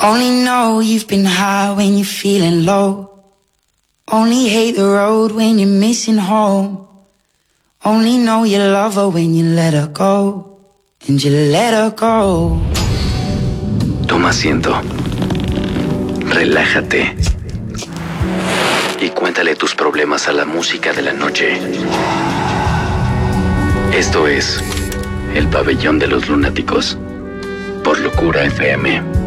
Only know you've been high when you're feeling low. Only hate the road when you're missing home. Only know you love her when you let her go. And you let her go. Toma asiento. Relájate. Y cuéntale tus problemas a la música de la noche. Esto es El Pabellón de los Lunáticos por Locura FM.